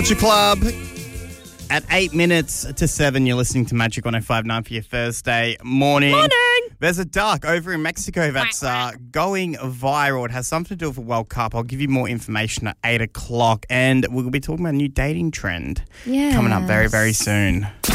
Culture Club at 8 minutes to 7. You're listening to Magic 105.9 for your Thursday morning. There's a duck over in Mexico that's going viral. It has something to do with the World Cup. I'll give you more information at 8 o'clock. And we'll be talking about a new dating trend coming up very, very soon.